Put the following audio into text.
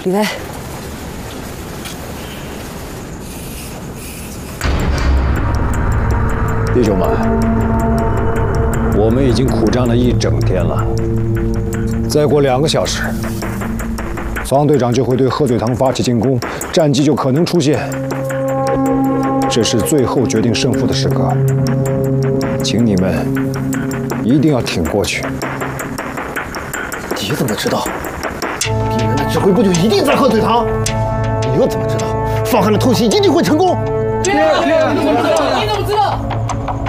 李维， 弟兄们，我们已经苦战了一整天了，再过2个小时，方队长就会对鹤嘴堂发起进攻，战机就可能出现。这是最后决定胜负的时刻，请你们一定要挺过去。 你怎么知道敌人的指挥部就一定在鹤嘴堂？你又怎么知道放汉的偷袭一定会成功？ 你怎么知道？